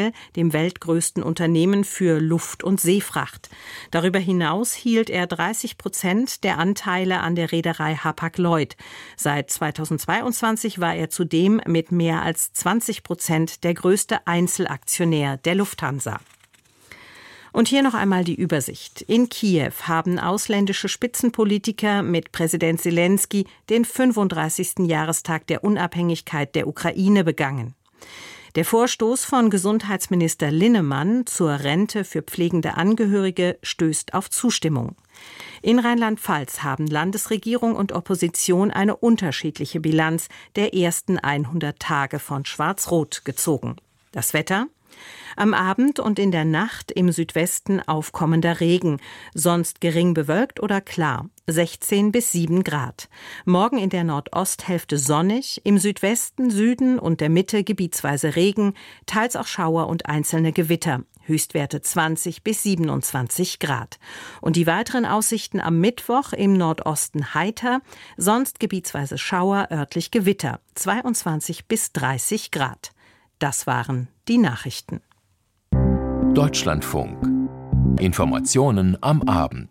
Henkel, dem weltgrößten Unternehmen für Luft- und Seefracht. Darüber hinaus hielt er 30% der Anteile an der Reederei Hapag-Lloyd. Seit 2022 war er zudem mit mehr als 20% der größte Einzelaktionär der Lufthansa. Und hier noch einmal die Übersicht. In Kiew haben ausländische Spitzenpolitiker mit Präsident Selenskyj den 35. Jahrestag der Unabhängigkeit der Ukraine begangen. Der Vorstoß von Gesundheitsminister Linnemann zur Rente für pflegende Angehörige stößt auf Zustimmung. In Rheinland-Pfalz haben Landesregierung und Opposition eine unterschiedliche Bilanz der ersten 100 Tage von Schwarz-Rot gezogen. Das Wetter? Am Abend und in der Nacht im Südwesten aufkommender Regen, sonst gering bewölkt oder klar, 16 bis 7 Grad. Morgen in der Nordosthälfte sonnig, im Südwesten, Süden und der Mitte gebietsweise Regen, teils auch Schauer und einzelne Gewitter. Höchstwerte 20 bis 27 Grad. Und die weiteren Aussichten am Mittwoch im Nordosten heiter, sonst gebietsweise Schauer, örtlich Gewitter, 22 bis 30 Grad. Das waren die Nachrichten. Deutschlandfunk. Informationen am Abend.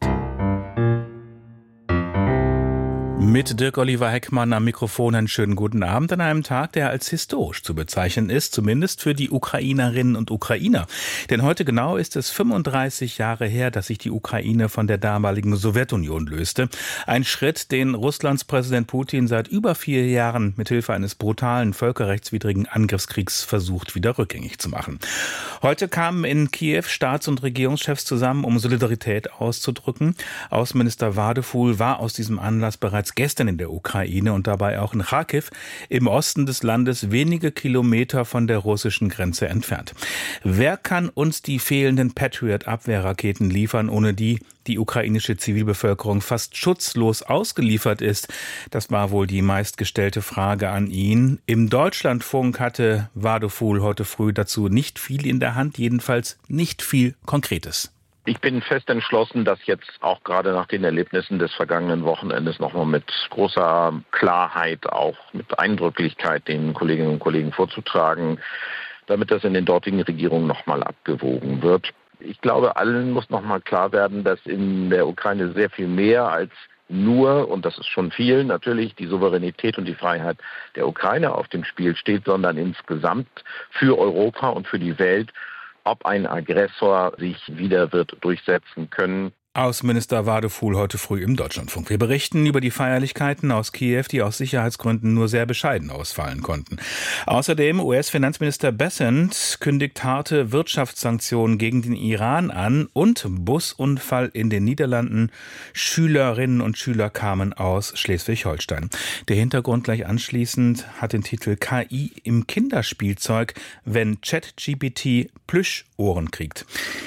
Mit Dirk-Oliver Heckmann am Mikrofon einen schönen guten Abend an einem Tag, der als historisch zu bezeichnen ist, zumindest für die Ukrainerinnen und Ukrainer. Denn heute genau ist es 35 Jahre her, dass sich die Ukraine von der damaligen Sowjetunion löste. Ein Schritt, den Russlands Präsident Putin seit über 4 Jahren mithilfe eines brutalen, völkerrechtswidrigen Angriffskriegs versucht, wieder rückgängig zu machen. Heute kamen in Kiew Staats- und Regierungschefs zusammen, um Solidarität auszudrücken. Außenminister Vadeful war aus diesem Anlass bereits gestern in der Ukraine und dabei auch in Charkiw im Osten des Landes, wenige Kilometer von der russischen Grenze entfernt. Wer kann uns die fehlenden Patriot-Abwehrraketen liefern, ohne die die ukrainische Zivilbevölkerung fast schutzlos ausgeliefert ist? Das war wohl die meistgestellte Frage an ihn. Im Deutschlandfunk hatte Vadeful heute früh dazu nicht viel in der Hand, jedenfalls nicht viel Konkretes. Ich bin fest entschlossen, das jetzt auch gerade nach den Erlebnissen des vergangenen Wochenendes nochmal mit großer Klarheit, auch mit Eindrücklichkeit den Kolleginnen und Kollegen vorzutragen, damit das in den dortigen Regierungen nochmal abgewogen wird. Ich glaube, allen muss nochmal klar werden, dass in der Ukraine sehr viel mehr als nur, und das ist schon viel, natürlich die Souveränität und die Freiheit der Ukraine auf dem Spiel steht, sondern insgesamt für Europa und für die Welt, ob ein Aggressor sich wieder wird durchsetzen können. Außenminister Vadeful heute früh im Deutschlandfunk. Wir berichten über die Feierlichkeiten aus Kiew, die aus Sicherheitsgründen nur sehr bescheiden ausfallen konnten. Außerdem US-Finanzminister Bessent kündigt harte Wirtschaftssanktionen gegen den Iran an und Busunfall in den Niederlanden. Schülerinnen und Schüler kamen aus Schleswig-Holstein. Der Hintergrund gleich anschließend hat den Titel KI im Kinderspielzeug, wenn ChatGPT Plüschohren kriegt.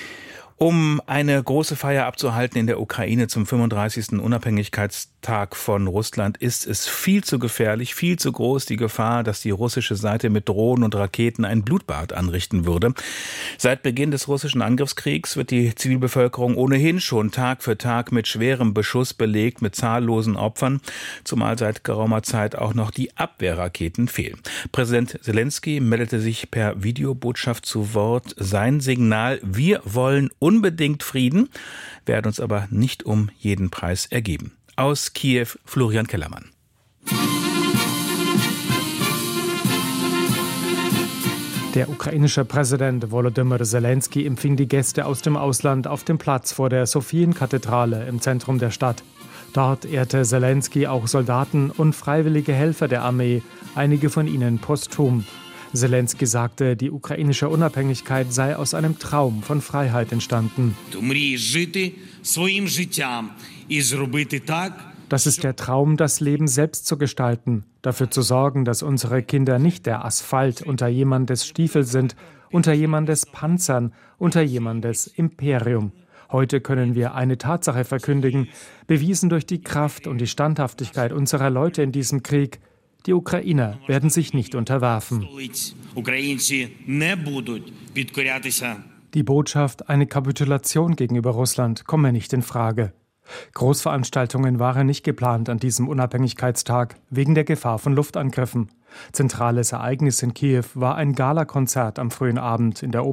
Um eine große Feier abzuhalten in der Ukraine zum 35. Unabhängigkeitstag von Russland, ist es viel zu gefährlich, viel zu groß die Gefahr, dass die russische Seite mit Drohnen und Raketen ein Blutbad anrichten würde. Seit Beginn des russischen Angriffskriegs wird die Zivilbevölkerung ohnehin schon Tag für Tag mit schwerem Beschuss belegt, mit zahllosen Opfern, zumal seit geraumer Zeit auch noch die Abwehrraketen fehlen. Präsident Selenskyj meldete sich per Videobotschaft zu Wort. Sein Signal: Wir wollen unbedingt Frieden, werden uns aber nicht um jeden Preis ergeben. Aus Kiew, Florian Kellermann. Der ukrainische Präsident Volodymyr Selenskyj empfing die Gäste aus dem Ausland auf dem Platz vor der Sophienkathedrale im Zentrum der Stadt. Dort ehrte Selenskyj auch Soldaten und freiwillige Helfer der Armee, einige von ihnen posthum. Selenskyj sagte, die ukrainische Unabhängigkeit sei aus einem Traum von Freiheit entstanden. Das ist der Traum, das Leben selbst zu gestalten, dafür zu sorgen, dass unsere Kinder nicht der Asphalt unter jemandes Stiefel sind, unter jemandes Panzern, unter jemandes Imperium. Heute können wir eine Tatsache verkündigen, bewiesen durch die Kraft und die Standhaftigkeit unserer Leute in diesem Krieg: Die Ukrainer werden sich nicht unterwerfen. Die Botschaft, eine Kapitulation gegenüber Russland, komme nicht in Frage. Großveranstaltungen waren nicht geplant an diesem Unabhängigkeitstag, wegen der Gefahr von Luftangriffen. Zentrales Ereignis in Kiew war ein Galakonzert am frühen Abend in der